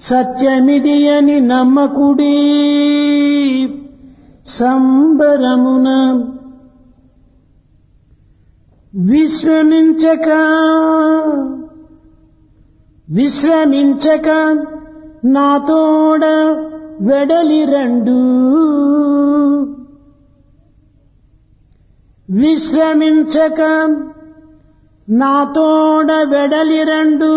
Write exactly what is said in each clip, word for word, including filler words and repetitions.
సత్యమిది అని నమ్మకుడి సంబరమున విశ్రమించక విశ్రమించక నాతోడ వెడలి రెండు విశ్రమించక నాతోడ వెడలి రెండు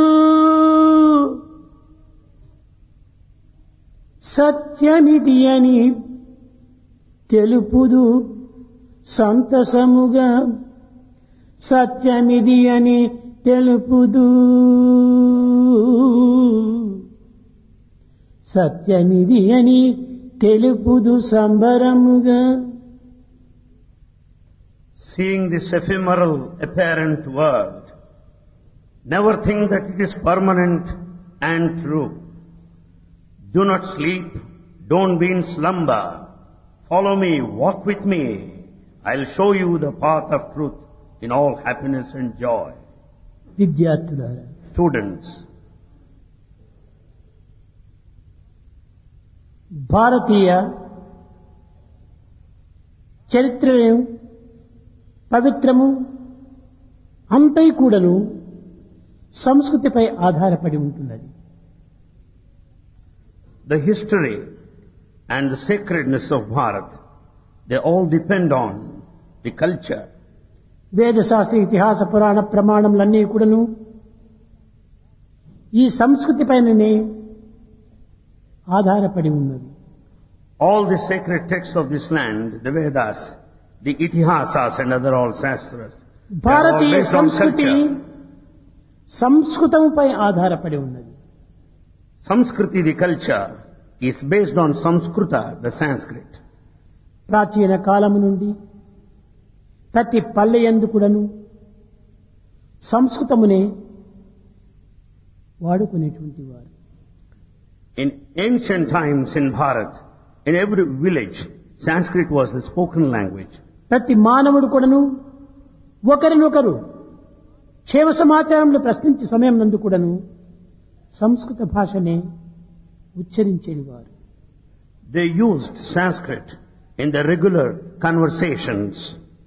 సత్యమిది అని తెలుపుదు సంతసముగా సత్యమిది అని తెలుపుదు సత్యమిది అని తెలుపుదు సంబరముగా. Seeing this ephemeral apparent world, never think that it is permanent and true. Do not sleep, don't be in slumber. Follow me, walk with me. I'll show you the path of truth in all happiness and joy. విద్యార్థులారా, Students, భారతీయ చరిత్రను పవిత్రము అంతై కూడాను సంస్కృతిపై ఆధారపడి ఉంటున్నది. the history and the sacredness of Bharat, they all depend on the culture. వేద శాస్త్ర ఇతిహాస పురాణ ప్రమాణములన్నీ కూడాను ఈ సంస్కృతి పైననే ఆధారపడి ఉన్నది. All the sacred texts of this land, the Vedas, the Itihasas and other all Shastras, they are all Bharatiya based on సంస్కృతి culture. సంస్కృతముపై ఆధారపడి ఉన్నది. Samskriti, the culture, is based on Samskrita, the Sanskrit. ప్రాచీన కాలము నుండి ప్రతి పల్లె యందు కూడాను సంస్కృతమునే వాడుకునేటువంటి వారు. In ancient times in Bharat, in every village, Sanskrit was the spoken language. ప్రతి మానవుడు కూడాను ఒకరినొకరు క్షేమ సమాచారములు ప్రశ్నించే సమయం నందు కూడాను సంస్కృత భాషనే ఉచ్చరించేవారు. They used Sanskrit in their regular conversations.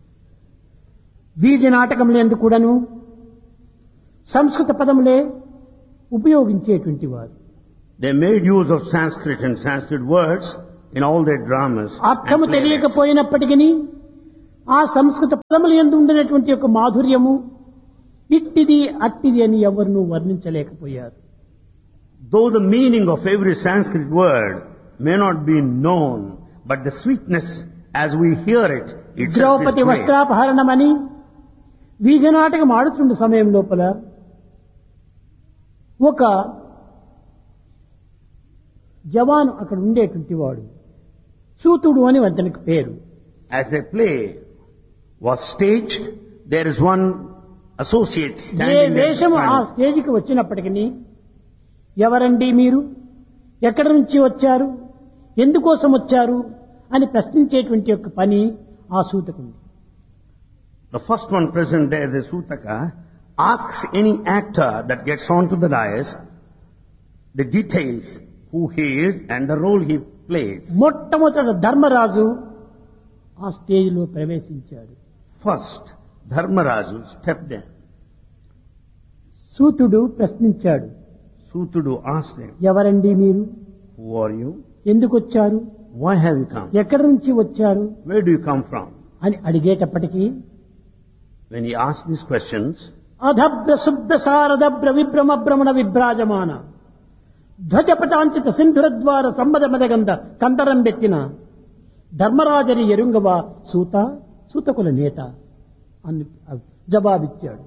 వీధి నాటకములు యందు కూడాను సంస్కృత పదములే ఉపయోగించేటువంటి వారు. They made use of Sanskrit and Sanskrit words in all their dramas. అర్థము and plays. తెలియకపోయినప్పటికీ ఆ సంస్కృత పదముల యందు ఉండినటువంటి యొక్క మాధుర్యము ఇట్టిది అట్టిది అని ఎవరినూ వర్ణించలేకపోయారు. Though the meaning of every Sanskrit word may not be known, but the sweetness as we hear it, itself is Draupadi great. వస్త్రాపహరణమని వీధి నాటకం ఆడుతున్న సమయం లోపల ఒక జవాను అక్కడ ఉండేటువంటి వాడు సూతుడు అని అతనికి పేరు. As a play was staged, there is one associate A standing there. వేషము ఆ front. స్టేజికి వచ్చినప్పటికీ ఎవరండి మీరు, ఎక్కడి నుంచి వచ్చారు, ఎందుకోసం వచ్చారు అని ప్రశ్నించేటువంటి యొక్క పని ఆ సూతకుంది. The first one present there, the Sutaka, asks any actor that gets onto the dais the details, who he is and the role he plays. మొట్టమొదట ధర్మరాజు ఆ స్టేజిలో ప్రవేశించాడు. First, Dharmaraju stepped in. సూతుడు ప్రశ్నించాడు, Sutudu asked him, ఎవరండి మీరు, who are you? ఎందుకు వచ్చారు, Why have you come? ఎక్కడి నుంచి వచ్చారు Where do you come from? అని అడిగేటప్పటికీ When he asked these questions, అధభ్ర శుభ్ర శారదభ్ర విభ్రమ భ్రమణ విభ్రాజమాన ధ్వజపటాంచిత సింధురద్వార సంబద మదగంధ కందరం బెత్తిన ధర్మరాజని ఎరుంగవా సూత సూతకుల నేత అని జవాబిచ్చాడు.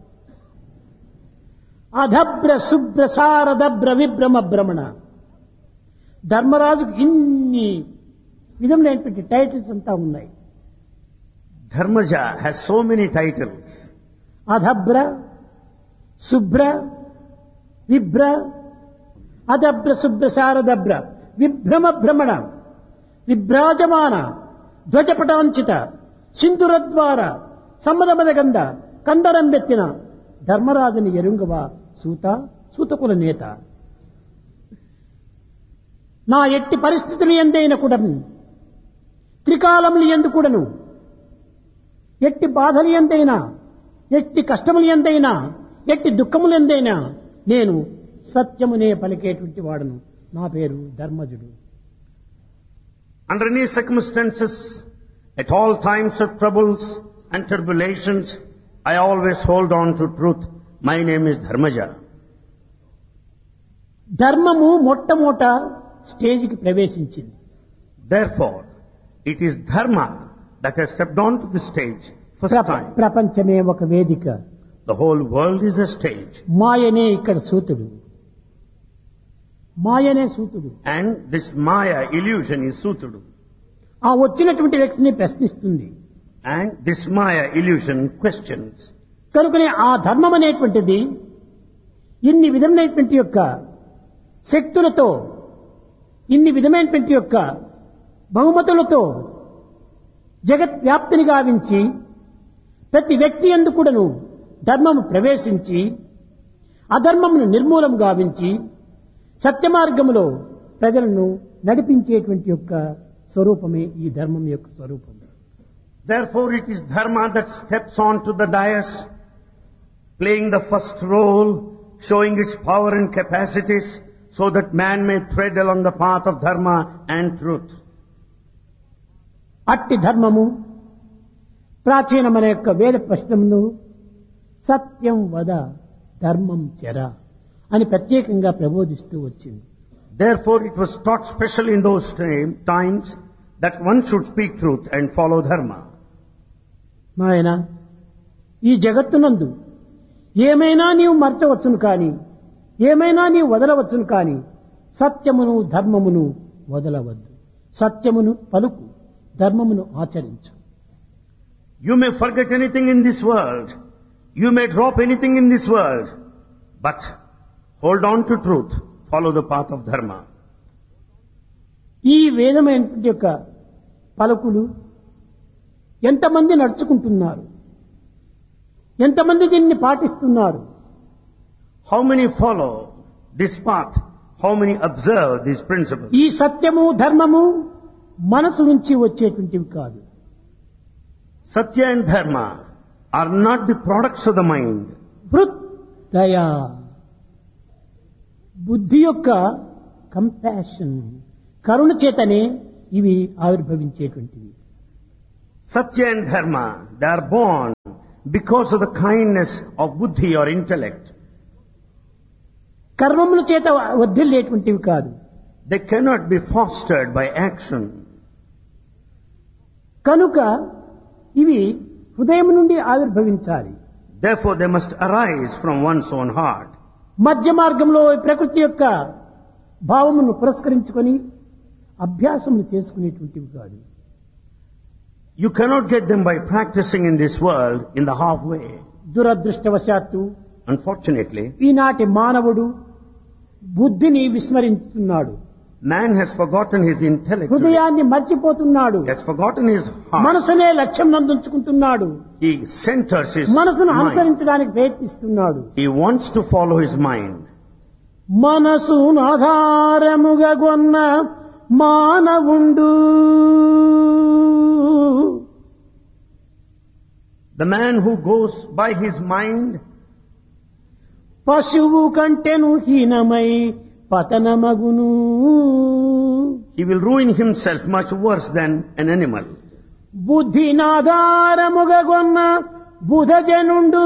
అధభ్ర శుభ్ర శారదభ్ర విభ్రమ భ్రమణ, ధర్మరాజుకు ఇన్ని విధములైనటువంటి టైటిల్స్ అంతా ఉన్నాయి. Dharmaja has so many titles. అధభ్ర శుభ్ర విభ్ర అధభ్ర శుభ్ర శారదభ్ర విభ్రమ భ్రమణ విభ్రాజమాన ధ్వజపటాంచిత సింధురద్వార సమ్మదమదగంధ కందరం బెత్తిన ధర్మరాజుని ఎరుంగవా సూత సూతకుల నేత. నా ఎట్టి పరిస్థితులు ఎందైనా కూడాను, త్రికాలములు ఎందు కూడాను, ఎట్టి బాధలు ఎందైనా, ఎట్టి కష్టములు ఎందైనా, ఎట్టి దుఃఖములు ఎందైనా నేను సత్యమునే పలికేటువంటి వాడను. నా పేరు ధర్మజుడు. Under any circumstances, at all times of troubles and tribulations, I always hold on to truth. My name is Dharmaja. ధర్మము మొట్టమొదట స్టేజికి ప్రవేశించింది. Therefore, it is Dharma that has stepped onto the stage first ప్రప- time. ప్రపంచమే ఒక వేదిక, The whole world is a stage. మాయనే ఇక్కడ సూతుడు. మాయనే సూతుడు. And this Maya illusion is Sutudu. ఆ వచ్చినటువంటి వ్యక్తిని ప్రశ్నిస్తుంది. And this Maya illusion questions. కనుకనే ఆ ధర్మం అనేటువంటిది ఇన్ని విధమైనటువంటి యొక్క శక్తులతో, ఇన్ని విధమైనటువంటి యొక్క బహుమతులతో జగత్ వ్యాప్తిని గావించి ప్రతి వ్యక్తి యందు కూడాను ధర్మము ప్రవేశించి అధర్మమును నిర్మూలం గావించి సత్య మార్గములో ప్రజలను నడిపించేటువంటి యొక్క స్వరూపమే ఈ ధర్మం యొక్క స్వరూపం. Therefore, it is Dharma that steps onto the dais, playing the first role, showing its power and capacities, so that man may tread along the path of Dharma and truth. అట్టి ధర్మము ప్రాచీనమైన యొక్క వేద ప్రశ్నమును సత్యం వద ధర్మం చెర అని ప్రత్యేకంగా ప్రబోధిస్తూ వచ్చింది. Therefore, it was taught specially in those time- times that one should speak truth and follow Dharma. నాయన, ఈ జగత్తునందు ఏమైనా నీవు మర్చవచ్చును కానీ, ఏమైనా నీవు వదలవచ్చును కానీ సత్యమును ధర్మమును వదలవద్దు. సత్యమును పలుకు, ధర్మమును ఆచరించు. You may forget anything in this world. You may drop anything in this world. But hold on to truth. Follow the path of Dharma. ఈ వేదమైనటువంటి యొక్క పలుకులు ఎంతమంది నడుచుకుంటున్నారు, ఎంతమంది దీన్ని పాటిస్తున్నారు? How many follow this path? How many observe these principles? ఈ సత్యము ధర్మము మనసు నుంచి వచ్చేటువంటివి కాదు. Satya and Dharma are not the products of the mind. హృత్ దయా, బుద్ధి యొక్క కంపాషన్, కరుణ చేతనే ఇవి ఆవిర్భవించేటువంటివి. Satya and Dharma, they are born because of the kindness of buddhi or intellect. కర్మముల చేత వర్ధిల్లేటువంటివి కాదు. They cannot be fostered by action. కనుక ఇవి హృదయం నుండి ఆవిర్భవించాలి. Therefore, they must arise from one's own heart. మధ్య మార్గంలో ప్రకృతి యొక్క భావమును పురస్కరించుకొని అభ్యాసములు చేసుకునేటువంటివి కాదు. You cannot get them by practicing in this world in the halfway. దురదృష్టవశాత్తు Unfortunately, ఈనాటి మానవుడు బుద్ధిని విస్మరించుతున్నాడు. man has forgotten his intellect. today. హృదయాన్ని మర్చిపోతున్నాడు. He has forgotten his heart. మనసునే లక్ష్యం నందుంచుకుంటున్నాడు. He centers his మనసును mind. అనుసరించడానికి ప్రయత్నిస్తున్నాడు. He wants to follow his mind. మనసును ఆధారముగా గొన్న మానవుండు, The man who goes by his mind, పశువు కంటెను హీనమై పతనమగును. he will ruin himself much worse than an animal. బుద్ధినాధారముగా గొన్న బుధజనుండు,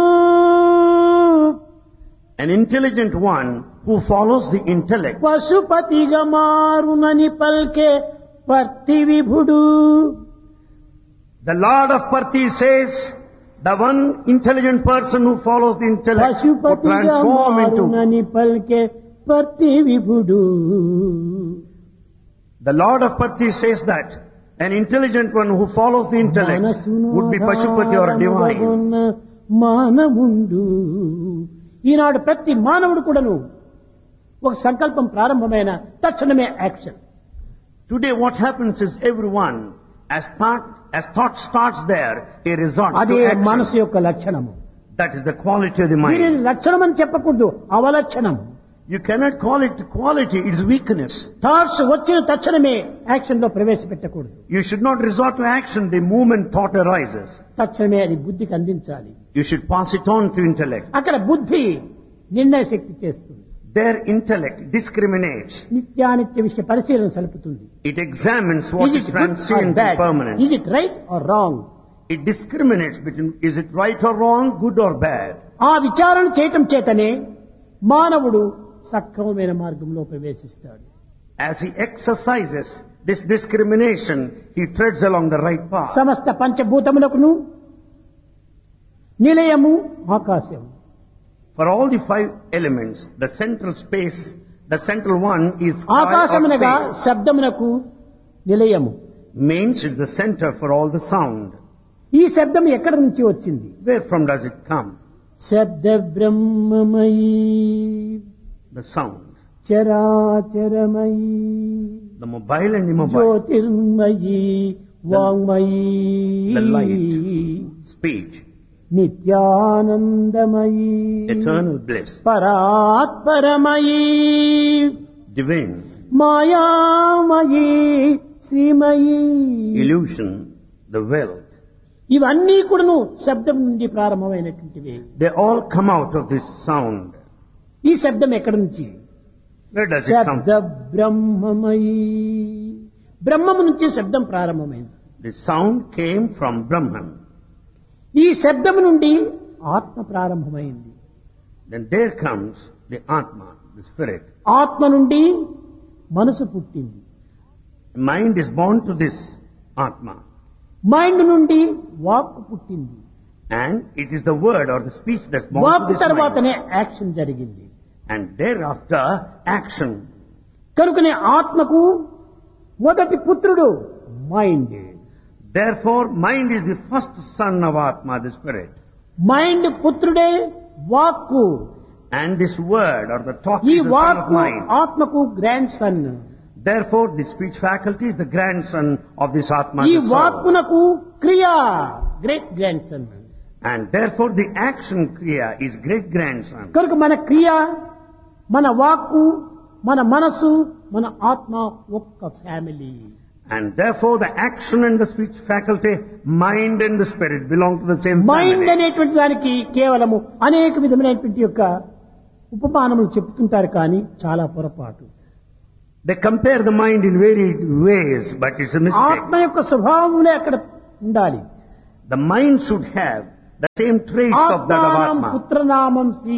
An intelligent one who follows the intellect, పశుపతిగా మారునని పల్కే పర్తి విభుడు. the Lord of Parthi says, the one intelligent person who follows the intellect will పశుపతిగా transform into. మారునని పల్కే పర్తి విభుడు. The Lord of Parthi says that an intelligent one who follows the intellect మనసును would be Pashupati or ఆధారముగా divine. గొన్న మానవుండు. ఈనాడు ప్రతి మానవుడు కూడాను ఒక సంకల్పం ప్రారంభమైన తక్షణమే action. Today what happens is everyone, as thought, as thought starts there, he resorts అదే to action. మనసు యొక్క లక్షణము. That is the quality of the దీనిని mind. లక్షణం అని చెప్పకూడదు, అవలక్షణం. You cannot call it quality, it's weakness. Thoughts వచ్చిన తక్షణమే యాక్షన్ లో ప్రవేశపెట్టకూడదు. You should not resort to action the moment thought arises. తక్షణమే అది బుద్ధికి అందించాలి. You should pass it on to intellect. అక్కడ బుద్ధి నిర్ణయ శక్తి చేస్తుంది. Their intellect discriminates. నిత్యానిత్య విషయ పరిశీలన సలుపుతుంది. It examines what is transient and permanent. Is it right or wrong? It discriminates between is it right or wrong, good or bad. ఆ విచారణ చేయటం చేతనే మానవుడు సక్రమమైన మార్గంలో ప్రవేశిస్తాడు. As he exercises this discrimination, he treads along the right path. సమస్త పంచభూతములకును నిలయము ఆకాశం. For all the five elements, the central space, the central one is sky or ఆకాశమునగా space. శబ్దమునకు Nilayamu. Means it's the center for all the sound. ఈ శబ్దం ఎక్కడి నుంచి వచ్చింది? Where from does it come? శబ్ద బ్రహ్మమయీ The sound. చరాచరమయీ The mobile and immobile. Jyothirmayi వాంగ్మయీ The light. Speech. నిత్యానందమయీ Eternal bliss. పరాత్పరమయీ Divine. మాయామయీ శ్రీమయీ. Illusion. The wealth. ఇవన్నీ కూడాను శబ్దం నుండి ప్రారంభమైనటువంటివి. They all come out of this sound. ఈ శబ్దం ఎక్కడి నుంచి? Where does it come శబ్ద బ్రహ్మమయీ. బ్రహ్మము నుంచి శబ్దం ప్రారంభమైంది. The sound came from Brahman. ఈ శబ్దము నుండి ఆత్మ ప్రారంభమైంది. Then there comes the Atma, the spirit. ఆత్మ నుండి మనసు పుట్టింది. Mind is born to this Atma. Mind నుండి వాక్ పుట్టింది. And it is the word or the speech that's born walk to this mind. తర్వాతనే యాక్షన్ జరిగింది. And thereafter, action. కనుకనే ఆత్మకు మొదటి పుత్రుడు mind. Therefore, mind is the first son of Atma, the spirit. Mind పుత్రుడే వాక్కు. And this word or the thought ఈ is the son of వాక్కు mind. ఆత్మకు grand son. Therefore, the speech faculty is the grandson of this Atma, ఈ the soul. వాక్కునకు క్రియా great grand son. And therefore, the action kriya is great grandson. కనుక మన క్రియ, మన వాక్కు, మన మనసు, మన ఆత్మ ఒక్క family. And therefore, the action and the speech faculty, mind and the spirit belong to the same mind family. అనేటువంటి దానికి కేవలము అనేక విధమైనటువంటి యొక్క ఉపమానములు చెప్తుంటారు కానీ చాలా పొరపాటు. They compare the mind in varied ways, but it's a mistake. ఆత్మ యొక్క స్వభావములే అక్కడ ఉండాలి. The mind should have the same traits of that of ఆత్మానం Atma. పుత్రనామం C.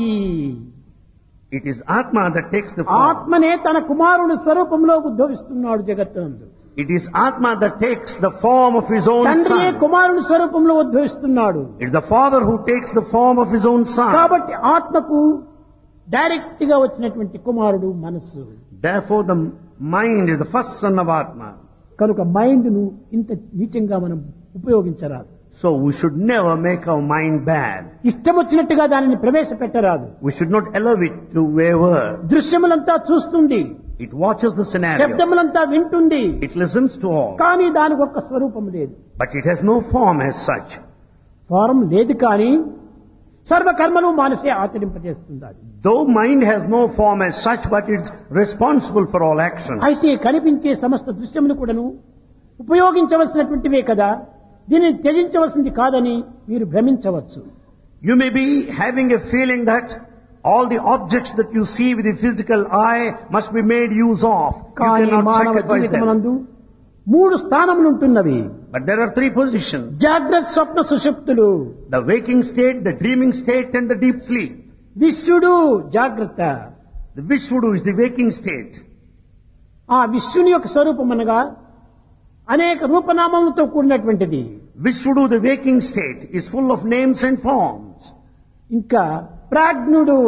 It is Atma that takes the form. ఆత్మనే తన కుమారుని స్వరూపంలో ఉద్భవిస్తున్నాడు జగత్తునందు. It is Atma that takes the form of his own తండ్రియే son. కుమారుని స్వరూపంలో ఉద్భవిస్తున్నాడు. It is the father who takes the form of his own son. కాబట్టి ఆత్మకు direct గా వచ్చినటువంటి కుమారుడు మనస్సు. Therefore, the mind is the first son of Atma. కనుక mind ను ఇంత నీచంగా మనం ఉపయోగించరాదు. So we should never make our mind bad. ఇష్టం వచ్చినట్టుగా దానిని ప్రవేశపెట్టరాదు. We should not allow it to waver. దృశ్యములంతా చూస్తుంది, It watches the scenario. శబ్దములంతా వింటుంది, It listens to all. కానీ దానికి ఒక్క స్వరూపం లేదు. But it has no form as such. స్వరం లేదు కానీ సర్వకర్మలు మానసే ఆచరింపజేస్తుంది. Though mind has no form as such, but it's responsible for all actions. అయితే కనిపించే సమస్త దృశ్యములు కూడాను ఉపయోగించవలసినటువంటివే కదా, దీనిని త్యజించవలసింది కాదని మీరు భ్రమించవచ్చు. You may be having a feeling that all the objects that you see with the physical eye must be made use of. You కానీ cannot మానవ sacrifice them. జీవితమునందు మూడు స్థానములు ఉంటున్నవి. But there are three positions. జాగ్రత్త స్వప్న సుషుప్తులు. The waking state, the dreaming state and the deep sleep. విశ్వడు జాగ్రత్త. The Vishvudu is the waking state. ఆ విశ్వని యొక్క స్వరూపం అనగా అనేక రూపనామములతో కూడినటువంటిది. Vishvudu, the waking state, is full of names and forms. ఇంకా ప్రాజ్ఞుడు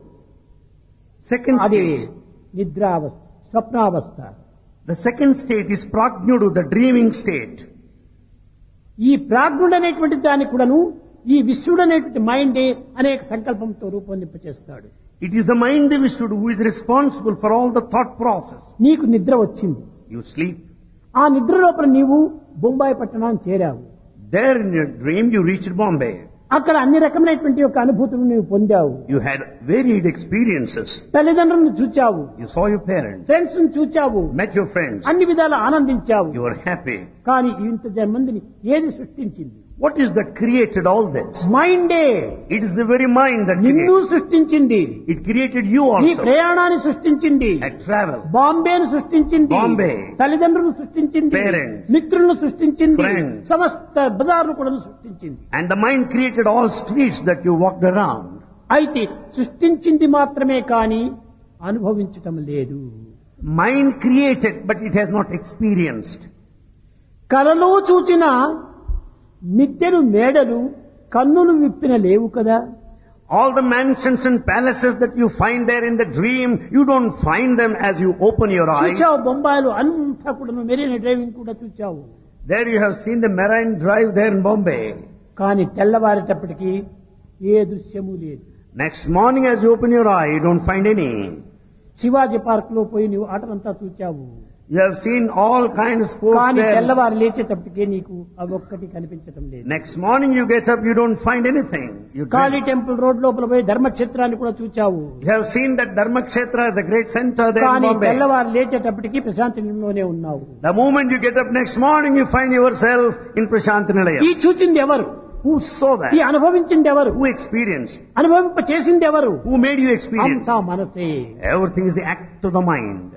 Second అది state. నిద్రావస్థ, స్వప్నావస్థ. The second state is Prajnudu, the dreaming state. ఈ ప్రాజ్ఞుడు అనేటువంటి దాన్ని కూడాను ఈ విశ్వడు అనేటువంటి మైండే అనేక సంకల్పంతో రూపొందింపచేస్తాడు. It is the mind, the Vishvudu, who is responsible for all the thought process. నీకు నిద్ర వచ్చింది. You sleep. ఆ నిద్ర లోపల నీవు బొంబాయి పట్టణాన్ని చేరావు. There in your dream you reached Bombay. అక్కడ అన్ని రకమైనటువంటి యొక్క అనుభూతులు నీవు పొందావు. You had varied experiences. తల్లిదండ్రులను చూచావు, You saw your parents, friends ను చూచావు, met your friends, అన్ని విధాలు ఆనందించావు. you were happy. కానీ ఇంత మందిని ఏది సృష్టించింది? What is that created all this? మైండే It is the very mind that నిన్ను created. సృష్టించింది. It created you ఈ also. ప్రయాణాన్ని సృష్టించింది. At travel, బాంబేను సృష్టించింది. బాంబే. తల్లిదండ్రులను సృష్టించింది. Parents. మిత్రులను సృష్టించింది. Friends. సమస్త బజార్ను కూడా సృష్టించింది. and the mind created all streets that you walked around. అయితే సృష్టించింది మాత్రమే కానీ అనుభవించటం లేదు. Mind created, but it has not experienced. కలలో చూచిన మిద్దెలు మేడలు కన్నులు విప్పిన లేవు కదా. All the mansions and palaces that you find there in the dream, you don't find them as you open your eyes. చూచావు బొంబాయిలో అంతా కూడా మెరీన్ డ్రైవింగ్ కూడా చూచావు. There you have seen the Marine Drive there in Bombay. కానీ తెల్లవారేటప్పటికి ఏ దృశ్యము లేదు. Next morning as you open your eye, you don't find any. Shivaji park లో పోయి నువ్వు ఆటలంతా చూచావు. You have seen all kinds of sports కానీ there. తెల్లవారు లేచేటప్పటికే నీకు అవి ఒక్కటి కనిపించటం లేదు. Next morning you get up, you don't find anything. You Kali dream. Temple road లోపల పోయి ధర్మక్షేత్రాన్ని కూడా చూచావు. You have seen that Dharmakshetra, the great center there in కానీ Bombay. తెల్లవారు లేచేటప్పటికి ప్రశాంతి నిలయంలోనే ఉన్నావు. The moment you get up next morning, you find yourself in Prashant ఈ Nilayam. చూచింది ఎవరు? Who saw ఈ that? అనుభవించింది ఎవరు? Who experienced? అనుభవింప చేసింది ఎవరు? Who made you experience? అంతా మనసే. Everything is the act of the mind.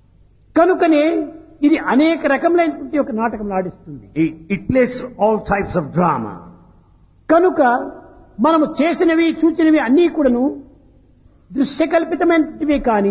కనుకనే ఇది అనేక రకములైనటువంటి ఒక నాటకం ఆడిస్తుంది. It, it plays all types of drama. కనుక మనము చేసినవి చూచినవి అన్నీ కూడాను దృశ్యకల్పితమైనటివి కానీ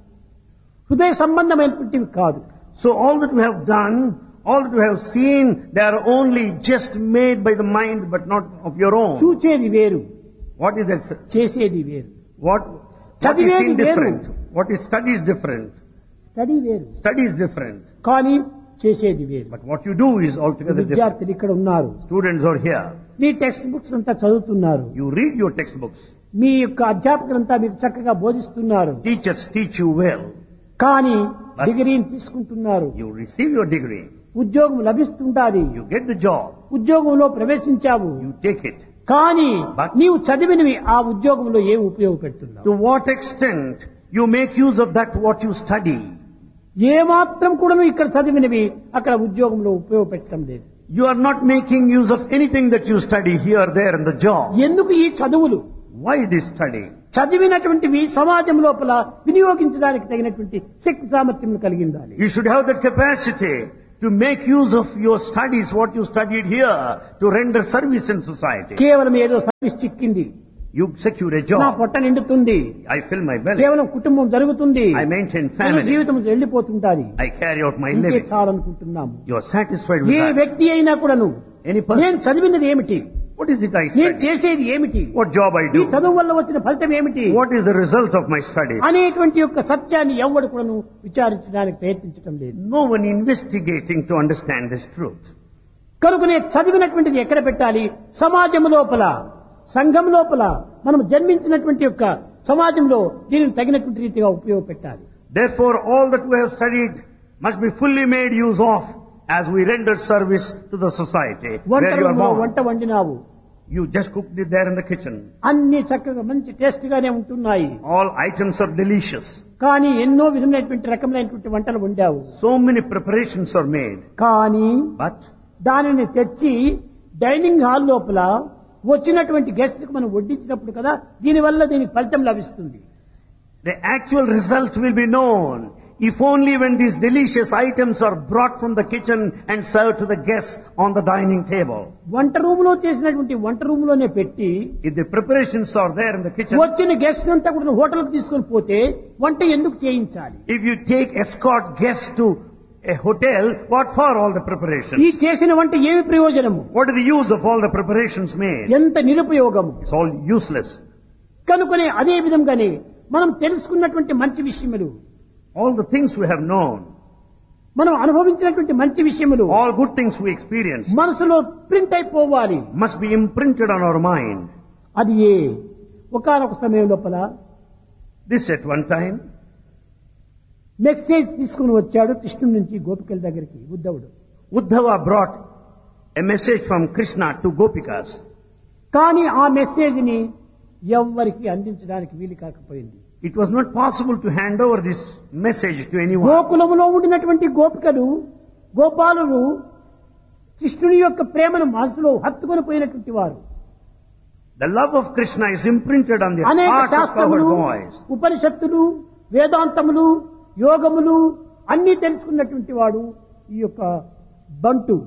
హృదయ సంబంధమైనటువంటివి కాదు. So all that we have done, all that we have seen, they are only just made by the mind but not of your own. చూచేది వేరు, What is that? చేసేది వేరు. What, what is చదివేది seen వేరు. different? What is studied different? Study వేరు, Study is different. కానీ చేసేది వేరు. But what you do is altogether different. విద్యార్థులు ఇక్కడ ఉన్నారు, Students are here. Me text books అంతా చదువుతున్నారు, You read your textbooks. మీ యొక్క అధ్యాపకులంతా మీకు చక్కగా బోధిస్తున్నారు. Teachers teach you well. కానీ డిగ్రీని తీసుకుంటున్నారు, You receive your degree. ఉద్యోగం లభిస్తుంటాది, You get the job. ఉద్యోగంలో ప్రవేశించావు. You take it. కానీ But- నీవు చదివినవి ఆ ఉద్యోగంలో ఏం ఉపయోగపెడుతున్నావు? To what extent you make use of that what you study? ఏ మాత్రం కూడా ఇక్కడ చదివినవి అక్కడ ఉద్యోగంలో ఉపయోగపెట్టడం లేదు. You are not making use of anything that you study here, there in the job. ఎందుకు ఈ చదువులు? Why this study? చదివినటువంటివి సమాజం లోపల వినియోగించడానికి తగినటువంటి శక్తి సామర్థ్యం కలిగి ఉండాలి. You should have that capacity to make use of your studies, what you studied here, to render service in society. కేవలం ఏదో సర్వీస్ చిక్కింది, You secure a నా job. పొట్ట నిండుతుంది, I fill my belly. కేవలం కుటుంబం జరుగుతుంది, I maintain మన family. జీవితం వెళ్ళిపోతుంటాది. I carry out my ఇంకే living. చాలనుకుంటున్నాము. You are satisfied with A that. వ్యక్తి అయినా కూడాను Any person. నేను చదివినది ఏమిటి, What is it I నేను study? చేసేది ఏమిటి, What job I ఈ do? చదువు వల్ల వచ్చిన ఫలితం ఏమిటి What is the result of my studies? అనేటువంటి యొక్క సత్యాన్ని ఎవడు కూడాను విచారించడానికి ప్రయత్నించడం లేదు. No one investigating to understand this truth. కనుకనే చదివినటువంటిది ఎక్కడ పెట్టాలి? సమాజం లోపల, సంఘం లోపల, మనం జన్మించినటువంటి యొక్క సమాజంలో దీనిని తగినటువంటి రీతిగా ఉపయోగపెట్టాలి. Therefore, all that we have studied must be fully made use of as we render service to the society వంట where you are రూములో born. వంట వండినావు, You just cooked it there in the kitchen. అన్ని చక్కగా మంచి taste గానే ఉంటున్నాయి. All items are delicious. కానీ ఎన్నో విధమైనటువంటి రకమైనటువంటి వంటలు వండావు. So many preparations are made. కానీ But దానిని తెచ్చి డైనింగ్ హాల్ లోపల వచ్చినటువంటి గెస్ట్ కు మనం వడ్డించినప్పుడు కదా దీనివల్ల దీనికి ఫలితం లభిస్తుంది. the actual result will be known if only when these delicious items are brought from the kitchen and served to the guests on the dining table. వంట రూమ్ లో చేసినటువంటి వంట రూమ్ లోనే పెట్టి If the preparations are there in the kitchen, వచ్చిన guest అంతా కూడా హోటల్కి తీసుకొని పోతే వంట ఎందుకు చేయించాలి? if you take escort guests to a hotel, what for all the ఈ preparations? చేసిన వంట ఏమి ప్రయోజనము? What is the use of all the preparations made? ఎంత నిరుపయోగము. It's all useless. కనుకనే అదే విధంగానే మనం తెలుసుకున్నటువంటి మంచి విషయములు, All the things we have known, మనం అనుభవించినటువంటి మంచి విషయములు all good things we experience మనసులో ప్రింట్ అయిపోవాలి. must be imprinted on our mind. అది ఏ ఒకానొక సమయం లోపల This at one time, message తీసుకుని వచ్చాడు కృష్ణుడి నుంచి గోపికల దగ్గరికి ఉద్ధవుడు. Uddhava brought a message from Krishna to Gopikas. కానీ ఆ మెసేజ్ ని ఎవ్వరికి అందించడానికి వీలు కాకపోయింది. It was not possible to hand over this message to anyone. గోకులములో ఉండినటువంటి గోపికలు గోపాలులు కృష్ణుని యొక్క ప్రేమను మనసులో హత్తుకొని పోయినటువంటి వారు. The love of Krishna is imprinted on the అనేక hearts of our శాస్త్రములు, boys. ఉపనిషత్తులు, వేదాంతములు, యోగములు అన్ని తెలుసుకున్నటువంటి వాడు ఈ యొక్క బంటు.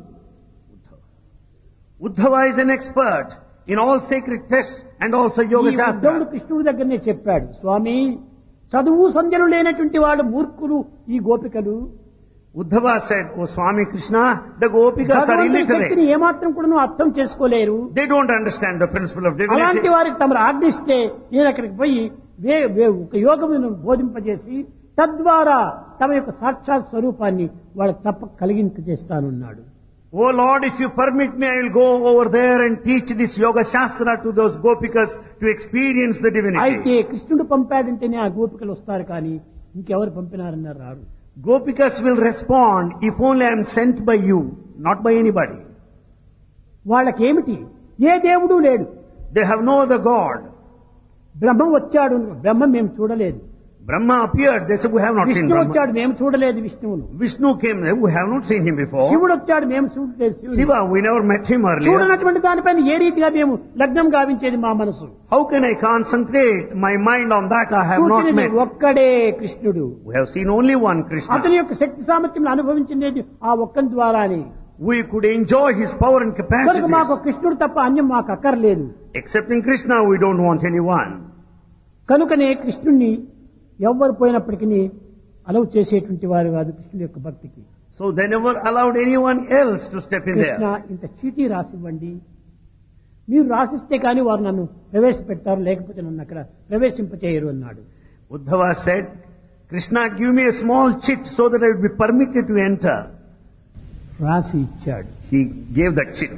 Uddhava is an expert in all sacred texts and also yoga ఈ ఉద్ధవుడు shastra. కృష్ణుడి దగ్గరనే చెప్పాడు, స్వామి చదువు సంధ్యలు లేనటువంటి వాళ్ళు మూర్ఖులు ఈ గోపికలు. Uddhava said, "Oh Swami Krishna, the Gopikas are భగవంతుని శక్తిని illiterate. ఏమాత్రం కూడా అర్థం చేసుకోలేరు. They don't understand the principle of divinity." అలాంటి వారికి తమరు ఆజ్ఞిస్తే నేను అక్కడికి పోయి వే వే- ఒక యోగమును బోధింపజేసి తద్వారా తమ యొక్క సాక్షాత్ స్వరూపాన్ని వాళ్ళకి తప్పక కలిగింపజేస్తానన్నాడు. Oh Lord, if you permit me, I will go over there and teach this yoga shastra to those Gopikas to experience the అయితే divinity. కృష్ణుడు పంపాడంటేనే ఆ గోపికలు వస్తారు, కానీ ఇంకెవరు పంపినారన్నారు రారు. Gopikas will respond if only I am sent by you, not by anybody. వాళ్ళకేమిటి, ఏ దేవుడు లేడు. They have no other God. బ్రహ్మం వచ్చాడు, బ్రహ్మం మేము చూడలేదు. Brahma appeared, they said, "We have not seen Vishnu Brahma." వచ్చాడు, మేము చూడలేదు విష్ణువును. Vishnu came there, "We have not seen him before." శివుడు వచ్చాడు, మేము చూడలేదు శివుని. Shiva, we never met him earlier. చూడనటువంటి దానిపైన ఏ రీతిగా మేము లగ్నం గావించేది మా మనసు. How can I concentrate my mind on that I have not చూచినది met? ఒక్కడే కృష్ణుడు. We have seen only one అతని Krishna. యొక్క శక్తి సామర్థ్యం అనుభవించినది ఆ ఒక్కని ద్వారానే. We could enjoy his power and కనుక మాకు capacities. కృష్ణుడు తప్ప అన్యం మాకు అక్కర్లేదు. Excepting Krishna, we don't want anyone. కనుకనే కృష్ణుణ్ణి ఎవ్వరు పోయినప్పటికీ అలవ్ చేసేటువంటి వారు కాదు కృష్ణుడి యొక్క భక్తికి. So they never allowed anyone else to step in Krishna there. ఇంత చీటీ రాసివ్వండి, మీరు రాసిస్తే కానీ వారు నన్ను ప్రవేశపెడతారు, లేకపోతే నన్ను అక్కడ ప్రవేశింపచేయరు అన్నాడు. Uddhava said, "Krishna, give me a small chit so that I would be permitted to enter." రాసి ఇచ్చాడు. He gave that chit.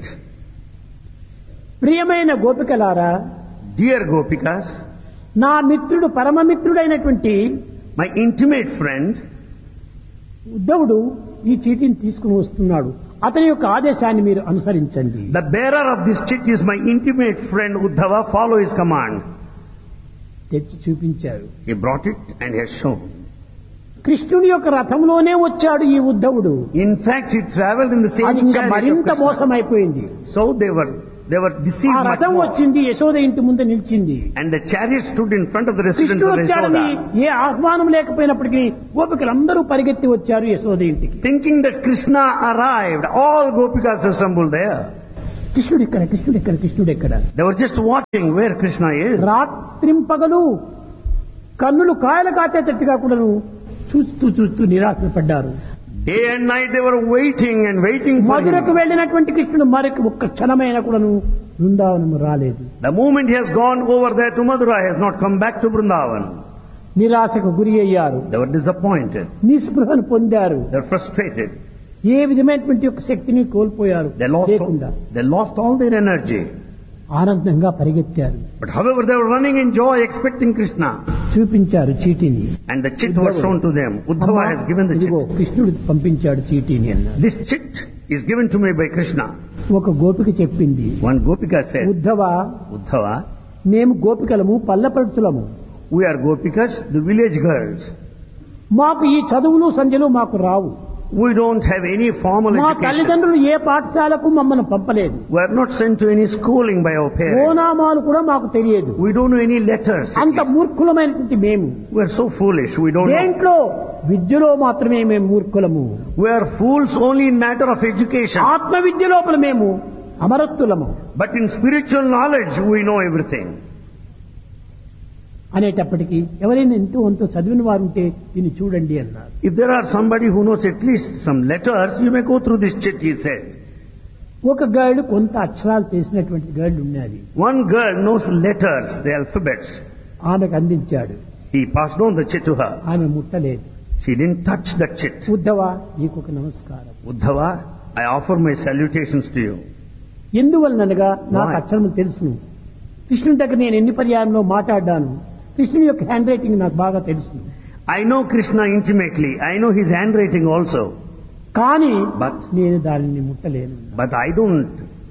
ప్రియమైన గోపికలారా, Dear Gopikas, నా మిత్రుడు పరమమిత్రుడైనటువంటి my intimate friend, ఉద్ధవుడు ఈ చీటీని తీసుకుని వస్తున్నాడు, అతని యొక్క ఆదేశాన్ని మీరు అనుసరించండి. the bearer of this chit is my intimate friend Uddhava, follow his command. తెచ్చి చూపించారు. He brought it and he has shown. కృష్ణుడి యొక్క రథంలోనే వచ్చాడు ఈ ఉద్ధవుడు. In fact, he traveled in the same అది ఇంకా chariot of మరింత Krishna. మోసమైపోయింది. So they were they were ఆ deceived much రథం more. వచ్చింది, యశోద ఇంటి ముందు నిలిచింది. And the chariot stood in front of the residence కృష్ణుడు of వచ్చాడని Yashoda. ఏ ఆహ్వానం లేకపోయినప్పటికీ గోపికలందరూ పరిగెత్తి వచ్చారు యశోద ఇంటికి. Thinking that Krishna arrived, all Gopikas assembled there. కృష్ణుడు ఎక్కడ, కృష్ణుడు ఎక్కడ, కృష్ణుడు ఎక్కడ. They were just watching where Krishna is. రాత్రింపగలు కన్నులు కాయలు కాచేటట్టుగా కూడాను చూస్తూ చూస్తూ నిరాశ పడ్డారు. Day and night they were waiting and waiting for మధురకు him. వెళ్ళినటువంటి కృష్ణుడు మరొక ఒక్క క్షణమైన కూడాను బృందావనము రాలేదు. The moment he has gone over there to Mathura, he has not come back to Vrindavan. నిరాశకు గురి అయ్యారు, They were disappointed. నిస్పృహను పొందారు, They were frustrated. ఏ విధమైనటువంటి యొక్క శక్తిని కోల్పోయారు. They lost, లేకుండా all, they lost all their energy. ఆనందంగా పరిగెత్తారు, But however, they were running in joy, expecting Krishna. చూపించారు చీటీని. And the chit was shown to them. Uddhava has given the ఇదిగో chit. కృష్ణుడు పంపించాడు చీటీని అన్నారు. This chit is given to me by Krishna. ఒక గోపిక చెప్పింది, One Gopika said, Uddhava, Uddhava, మేము గోపికలము పల్లపడుచులము, we are Gopikas, the village girls. మాకు ఈ చదువులు సంధ్యలు మాకు రావు. We don't have any formal మా education. తల్లిదండ్రులు ఏ పాఠశాలకు మమ్మల్ని పంపలేదు. We are not sent to any schooling by our parents. ఓనామాలు కూడా మాకు తెలియదు. We don't know any letters. అంత మూర్ఖులమైనటువంటి మేము. We are so foolish. We don't know. దేంట్లో విద్యలో మాత్రమే మేము మూర్ఖులము. We are fools only in matter of education. ఆత్మ విద్య లోపల మేము అమరత్తులము But in spiritual knowledge, we know everything. అనేటప్పటికీ ఎవరైనా ఎంతో అంతో చదివిన వారు ఉంటే దీన్ని చూడండి అన్నారు. If there are somebody who knows at least some letters, you may go through this chit, he said. ఒక గైడ్ కొంత అక్షరాలు తెలిసినటువంటి గైడ్ ఉన్నది. One girl knows letters, the alphabets. ఆమెకు అందించాడు. He passed on the chit to her. ఆమె ముట్టలేదు. She didn't touch that chit. Uddhava, నీకు ఒక నమస్కారం. Uddhava, I offer my salutations to you. ఎందువలనగా నాకు Why? అక్షరం తెలుసును. కృష్ణుడి దగ్గర నేను ఎన్ని పర్యాయంలో మాట్లాడ్డాను. కృష్ణుడి యొక్క హ్యాండ్ రైటింగ్ నాకు బాగా తెలుసును. I know Krishna intimately. I know his handwriting also. కానీ But, నేను దానిని ముట్టలేను. but I don't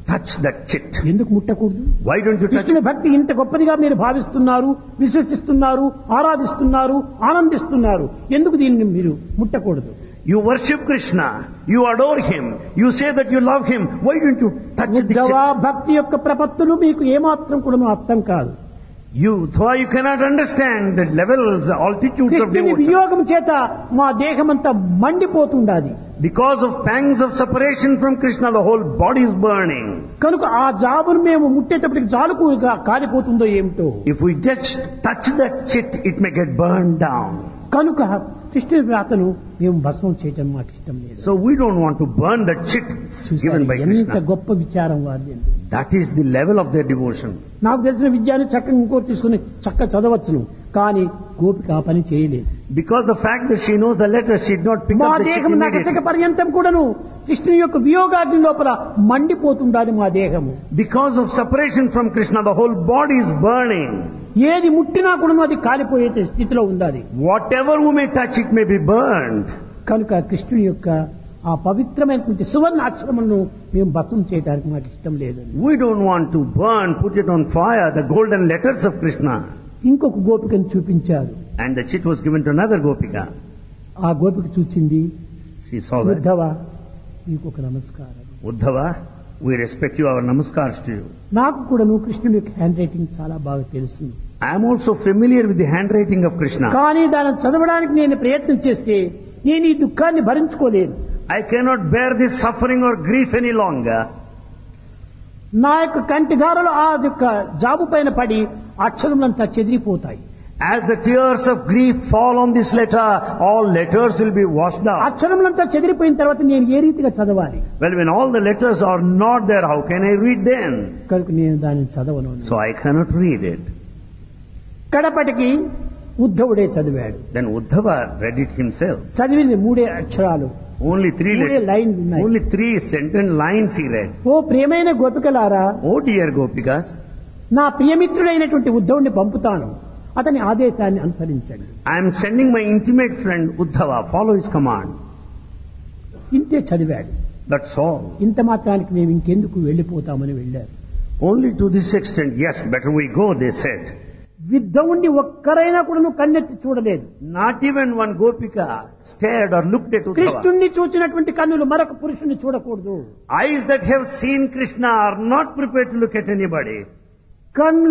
touch that chit? ఎందుకు ముట్టకూడదు? Why don't you touch కృష్ణుని భక్తి ఇంత గొప్పదిగా మీరు భావిస్తున్నారు, విశ్వసిస్తున్నారు, ఆరాధిస్తున్నారు, ఆనందిస్తున్నారు. ఎందుకు దీన్ని మీరు ముట్టకూడదు? You worship Krishna, you adore him, you say that you love him. Why don't you touch the Uddhava chit? భక్తి యొక్క ప్రపత్తులు మీకు ఏమాత్రం కూడా అర్థం కాదు. You, Uddhava, you cannot understand the levels, the altitudes of కృష్ణుని devotion. వియోగం చేత మా దేహమంతా మండిపోతుండాది. Because of pangs of separation from Krishna, the whole body is burning. కనుక ఆ జాబును మేము ముట్టేటప్పటికి జాలుకుగా కాలిపోతుందో ఏమిటో. If we just touch that chit, it may get burned down. కనుక కృష్ణుని వ్రాతను మేము భస్మం చేయటం మాకు ఇష్టం లేదు. So we don't want to burn that chit given by ఎంత Krishna. గొప్ప విచారం వారిది. That is the level of their devotion. నాకు తెలిసిన విద్యాన్ని చక్కగా ఇంకోటి తీసుకుని చక్క చదవచ్చును, కానీ గోపిక ఆ పని చేయలేదు. Because the fact that she knows the letters, she did not pick మా up the chit దేహం నకసిక immediately. పర్యంతం కూడాను కృష్ణుని యొక్క వియోగాగ్ని లోపల మండిపోతుండాలి మా దేహము. Because of separation from Krishna, the whole body is burning. ఏది ముట్టినా కూడాను అది కాలిపోయే స్థితిలో ఉండాలి. Whatever we may touch, it may be burned. కనుక కృష్ణుని యొక్క ఆ పవిత్రమైనటువంటి సువర్ణ అక్షరములను మేము భస్మం చేయడానికి మాకు ఇష్టం లేదు. We don't want to burn, put it on fire, the golden letters of Krishna. ఇంకొక గోపికను చూపించారు. And the chit was given to another gopika. ఆ గోపిక చూచింది, She saw that. ఉద్ధవ నీకు ఒక నమస్కారం. Uddhava, we respect you, our namaskars to you. నాకు కూడాను కృష్ణుని యొక్క హ్యాండ్ రైటింగ్ చాలా బాగా తెలుసు. I am also familiar with the handwriting of Krishna. కానీ దాన్ని చదవడానికి నేను ప్రయత్నం చేస్తే నేను ఈ దుఃఖాన్ని భరించుకోలేను. I cannot bear this suffering or grief any longer. నా యొక్క కంటిగారలు ఆ యొక్క జాబు పైన పడి అక్షరములంతా చెదిరిపోతాయి. As the tears of grief fall on this letter, all letters will be washed out. అక్షరములంతా చెదిరిపోయిన తర్వాత నేను ఏ రీతిగా చదవాలి? Well, when all the letters are not there, how can I read them? కనుక నేను దానిని చదవను. So I cannot read it. కడపటికి ఉద్ధవుడే చదివాడు. Then Uddhava read it himself. చదివింది మూడే అక్షరాలు, Only three మూడే letters. లైన్లు ఉన్నాయి. Only three sentence lines he read. ఓ ప్రియమైన గోపికలారా, Oh dear Gopikas, నా ప్రియమిత్రుడైనటువంటి ఉద్ధవుడిని పంపుతాను, అతని ఆదేశాన్ని అనుసరించండి. I am sending my intimate friend Uddhava, follow his command. ఇంతే చదివాడు. That's all. ఇంత మాత్రానికి మేము ఇంకెందుకు వెళ్ళిపోతామని వెళ్ళారు. Only to this extent, yes, better we go, they said. ఉద్ధవుణ్ణి ఒక్కరైనా కూడా నువ్వు కన్నెత్తి చూడలేదు. Not even one Gopika stared or looked at Uddhava. కృష్ణుణ్ణి చూచినటువంటి కన్నులు మరొక పురుషుణ్ణి చూడకూడదు. Eyes that have seen Krishna are not prepared to look at anybody. కన్ను